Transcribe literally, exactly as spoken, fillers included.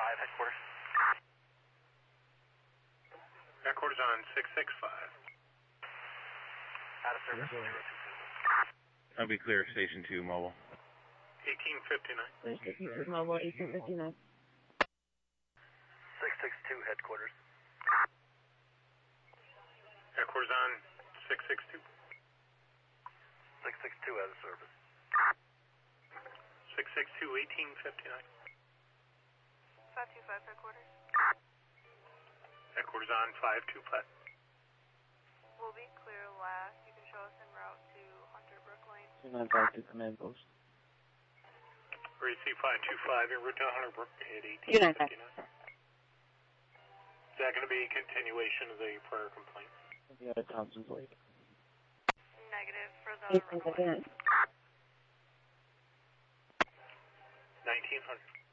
five, headquarters. Headquarters on six six five. Out of service, zero two two. I'll be clear, Station two, mobile. eighteen fifty-nine. Station two, mobile, eighteen fifty-nine. six six two, headquarters. Headquarters on six six two. six six two, out of service. six six two, eighteen fifty-nine. five two five, headquarters. Headquarters on five two five. We'll be clear last. You can show us en route to Hunter Brook Lane. two nine five two, command post. Receive five two five, en route to Hunter Brook at eighteen fifty-nine. Is that going to be a continuation of the prior complaint? Yeah, Thompson's Lake. Negative for the eighteen runway. fifty-nine. nineteen hundred.